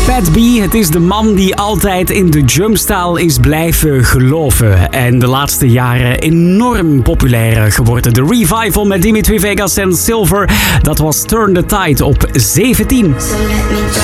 Pat B, het is de man die altijd in de jumpstyle is blijven geloven. En de laatste jaren enorm populair geworden. De revival met Dimitri Vegas en Silver, dat was Turn the Tide op 17. So let me